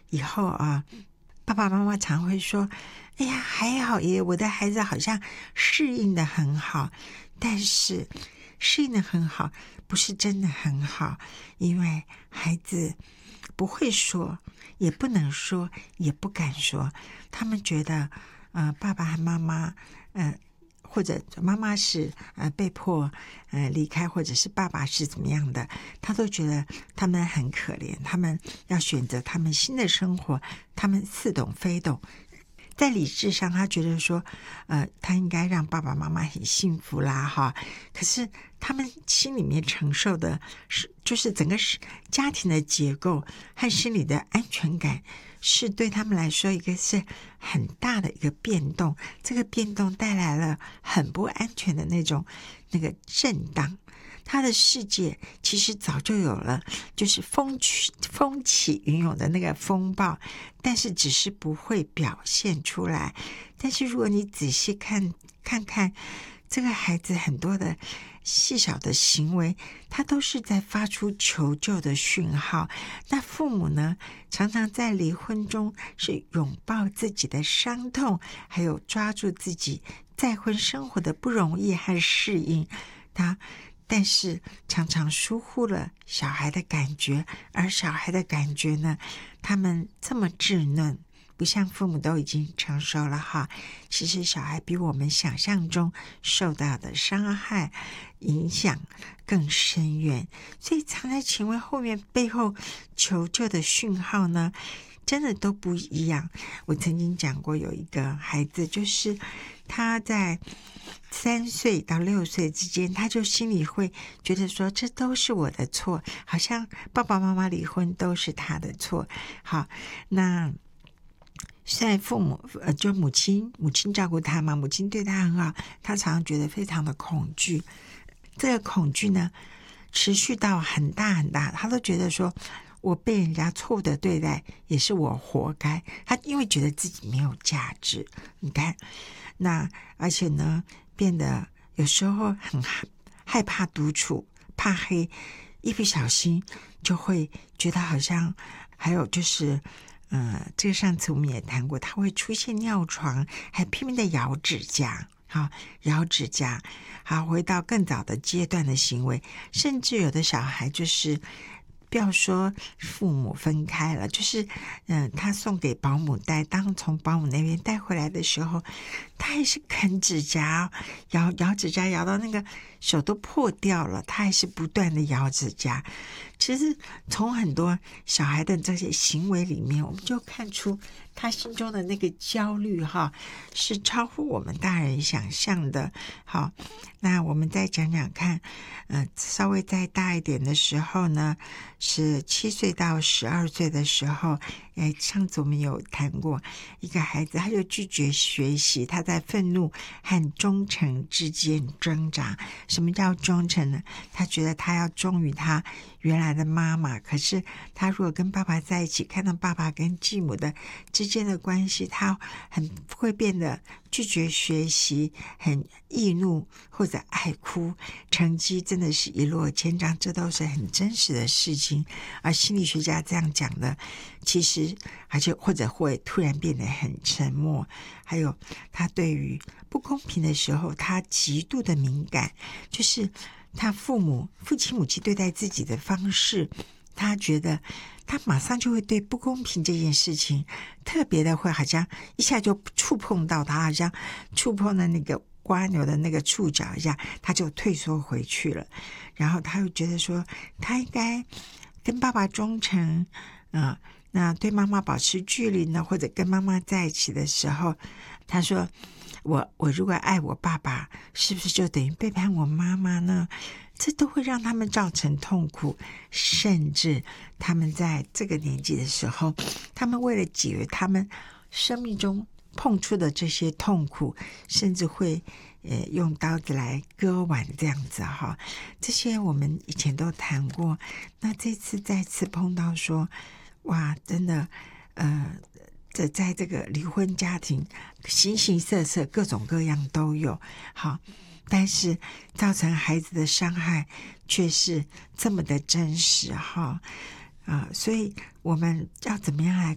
以后啊，爸爸妈妈常会说：“哎呀，还好耶，我的孩子好像适应的很好。”但是适应的很好，不是真的很好，因为孩子不会说，也不能说，也不敢说。他们觉得，爸爸和妈妈，或者妈妈是被迫离开，或者是爸爸是怎么样的，他都觉得他们很可怜，他们要选择他们新的生活，他们似懂非懂。在理智上，他觉得说，他应该让爸爸妈妈很幸福啦，哈。可是他们心里面承受的是，就是整个家庭的结构和心理的安全感，是对他们来说一个是很大的一个变动。这个变动带来了很不安全的那个震荡。他的世界其实早就有了，就是风起云涌的那个风暴，但是只是不会表现出来。但是如果你仔细看看这个孩子很多的细小的行为，他都是在发出求救的讯号。那父母呢，常常在离婚中是拥抱自己的伤痛，还有抓住自己再婚生活的不容易和适应。但是常常疏忽了小孩的感觉，而小孩的感觉呢，他们这么稚嫩，不像父母都已经成熟了哈。其实小孩比我们想象中受到的伤害影响更深远，所以藏在情绪后面背后求救的讯号呢，真的都不一样。我曾经讲过，有一个孩子，就是他在3岁到6岁之间，他就心里会觉得说，这都是我的错，好像爸爸妈妈离婚都是他的错。好，那虽然父母就母亲照顾他嘛，母亲对他很好，他常常觉得非常的恐惧。这个恐惧呢，持续到很大很大，他都觉得说，我被人家错误的对待，也是我活该。他因为觉得自己没有价值，你看，那而且呢，变得有时候很害怕独处，怕黑，一不小心就会觉得好像，还有就是。这个上次我们也谈过，他会出现尿床，还拼命的咬指甲，好，咬指甲，好，回到更早的阶段的行为，甚至有的小孩就是不要说父母分开了，就是他送给保姆带，当从保姆那边带回来的时候，他还是啃指甲，咬指甲，咬到那个手都破掉了，他还是不断的咬指甲。其实从很多小孩的这些行为里面，我们就看出他心中的那个焦虑哈，是超乎我们大人想象的。好，那我们再讲讲看，稍微再大一点的时候呢，是7岁到12岁的时候，上次我们有谈过一个孩子，他就拒绝学习，他在愤怒和忠诚之间挣扎。什么叫忠诚呢？他觉得他要忠于他原来的妈妈，可是他如果跟爸爸在一起，看到爸爸跟继母的之间的关系，他很会变得拒绝学习，很易怒或者爱哭，成绩真的是一落千丈，这都是很真实的事情。而心理学家这样讲的，其实而且或者会突然变得很沉默，还有他对于不公平的时候，他极度的敏感，就是他父亲母亲对待自己的方式，他觉得他马上就会对不公平这件事情特别的会好像一下就触碰到他，好像触碰了那个蜗牛的那个触角一下，他就退缩回去了。然后他又觉得说，他应该跟爸爸忠诚，那对妈妈保持距离呢，或者跟妈妈在一起的时候，他说我如果爱我爸爸，是不是就等于背叛我妈妈呢？这都会让他们造成痛苦，甚至他们在这个年纪的时候，他们为了解决他们生命中碰触的这些痛苦，甚至会用刀子来割腕这样子哈。这些我们以前都谈过，那这次再次碰到说，哇，真的在这个离婚家庭形形色色，各种各样都有。好，但是造成孩子的伤害却是这么的真实哈。所以我们要怎么样来